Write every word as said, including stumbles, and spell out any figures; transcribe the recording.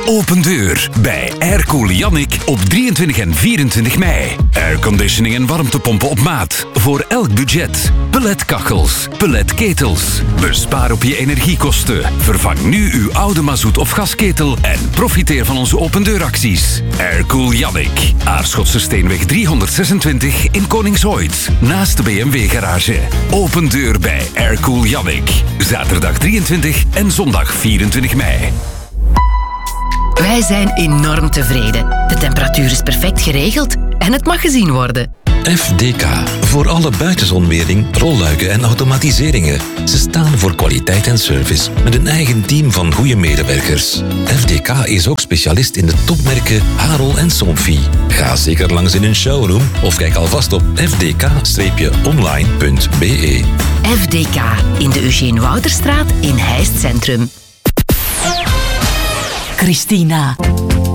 Open deur bij Aircool Jannik op drieëntwintig en vierentwintig mei. Airconditioning en warmtepompen op maat. Voor elk budget. Pelletkachels, pelletketels. Bespaar op je energiekosten. Vervang nu uw oude mazoet- of gasketel en profiteer van onze open deuracties. Aircool Jannik. Aarschotse Steenweg driehonderdzesentwintig in Koningshooit. Naast de B M W-garage. Open deur bij Aircool Jannik. Zaterdag drieëntwintig en zondag vierentwintig mei. Wij zijn enorm tevreden. De temperatuur is perfect geregeld en het mag gezien worden. F D K. Voor alle buitenzonwering, rolluiken en automatiseringen. Ze staan voor kwaliteit en service met een eigen team van goede medewerkers. F D K is ook specialist in de topmerken Harol en Somfy. Ga zeker langs in hun showroom of kijk alvast op f d k online punt b e. F D K in de Eugene Wouterstraat in Heist Centrum. Christina.